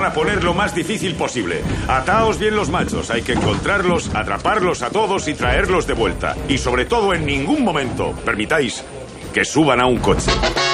a poner lo más difícil posible. Ataos bien los machos. Hay que encontrarlos, atraparlos a todos y traerlos de vuelta. Y sobre todo, en ningún momento permitáis que suban a un coche.